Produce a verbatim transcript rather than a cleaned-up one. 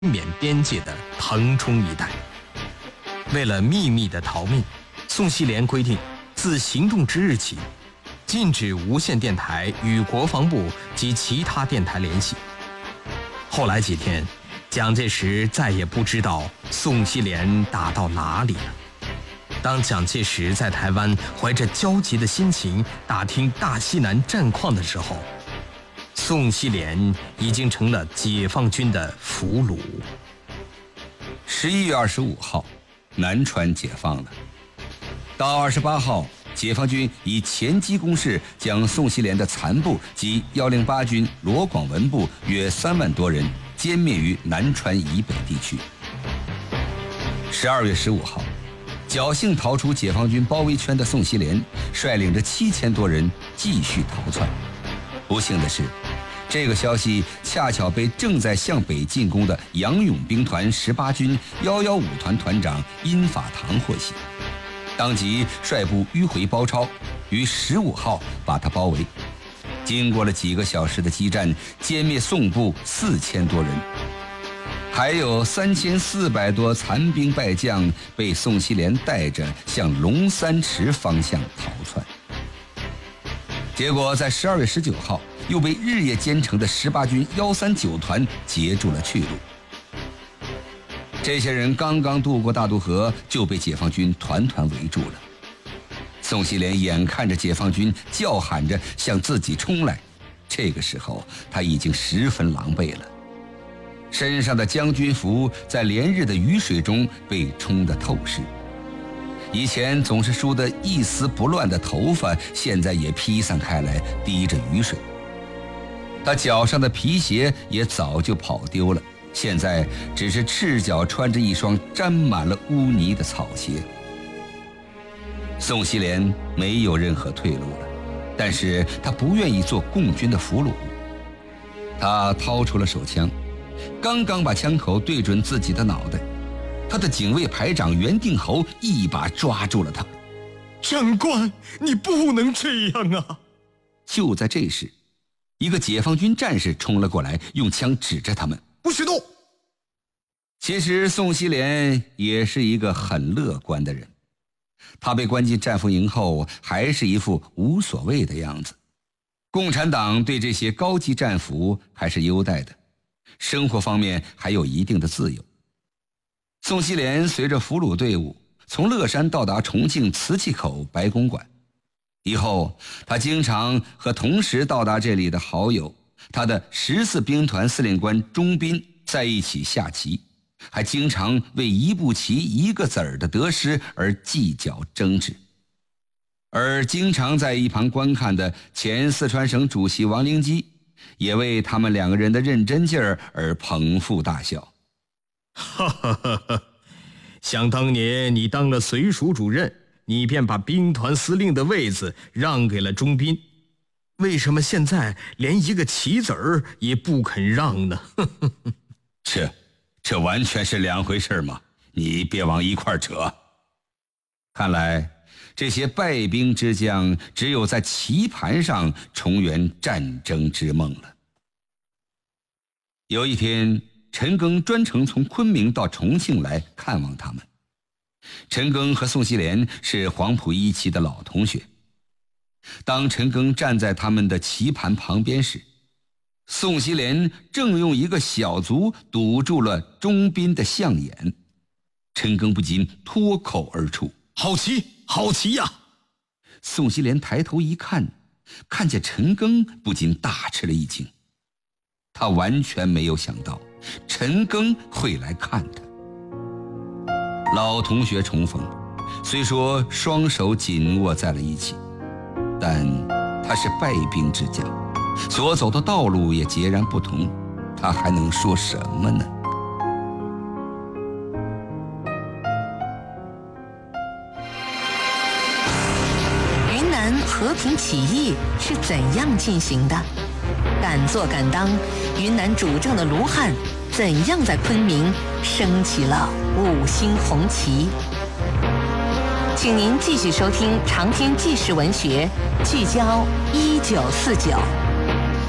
缅边界的腾冲一带。为了秘密的逃命，宋希濂规定，自行动之日起，禁止无线电台与国防部及其他电台联系。后来几天，蒋介石再也不知道宋希濂打到哪里了。当蒋介石在台湾怀着焦急的心情打听大西南战况的时候，宋希濂已经成了解放军的俘虏。 十一月二十五号，南川解放了。到二十八号，解放军以前机攻势将宋希濂的残部及一零八军罗广文部约三万多人歼灭于南川以北地区。十二月十五号，侥幸逃出解放军包围圈的宋希濂率领着七千多人继续逃窜。不幸的是，这个消息恰巧被正在向北进攻的杨勇兵团十八军一一五团团长殷法堂获悉，当即率部迂回包抄，于十五号把他包围。经过了几个小时的激战，歼灭宋部四千多人，还有三千四百多残兵败将被宋希濂带着向龙三池方向逃窜。结果在十二月十九号，又被日夜兼程的十八军一三九团截住了去路。这些人刚刚渡过大渡河，就被解放军团团围住了。宋希濂眼看着解放军叫喊着向自己冲来，这个时候他已经十分狼狈了，身上的将军服在连日的雨水中被冲得透湿，以前总是梳得一丝不乱的头发现在也披散开来，滴着雨水。他脚上的皮鞋也早就跑丢了，现在只是赤脚穿着一双沾满了污泥的草鞋。宋希濂没有任何退路了，但是他不愿意做共军的俘虏。他掏出了手枪，刚刚把枪口对准自己的脑袋，他的警卫排长袁定侯一把抓住了他。 长官，你不能这样啊！ 就在这时，一个解放军战士冲了过来，用枪指着他们， 不许动。 其实宋希濂也是一个很乐观的人，他被关进战俘营后还是一副无所谓的样子。共产党对这些高级战俘还是优待的，生活方面还有一定的自由。宋希濂随着俘虏队伍从乐山到达重庆瓷器口白公馆，以后他经常和同时到达这里的好友，他的十四兵团司令官钟斌在一起下棋，还经常为一步棋一个子儿的得失而计较争执。而经常在一旁观看的前四川省主席王灵基也为他们两个人的认真劲儿而捧腹大笑。 哈哈哈哈！想当年你当了绥署主任，你便把兵团司令的位子让给了钟斌，为什么现在连一个棋子儿也不肯让呢？ 这这完全是两回事嘛，你别往一块扯。看来这些败兵之将只有在棋盘上重圆战争之梦了。有一天，陈赓专程从昆明到重庆来看望他们。陈赓和宋希濂是黄埔一期的老同学。当陈赓站在他们的棋盘旁边时，宋希濂正用一个小卒堵住了钟斌的象眼。陈赓不禁脱口而出： 好棋，好棋呀！ 宋希濂抬头一看，看见陈赓，不禁大吃了一惊。他完全没有想到陈赓会来看他。老同学重逢，虽说双手紧握在了一起，但他是败兵之将，所走的道路也截然不同，他还能说什么呢？ 云南和平起义是怎样进行的？敢做敢当，云南主政的卢汉怎样在昆明升起了五星红旗？请您继续收听长篇纪实文学，聚焦一九四九。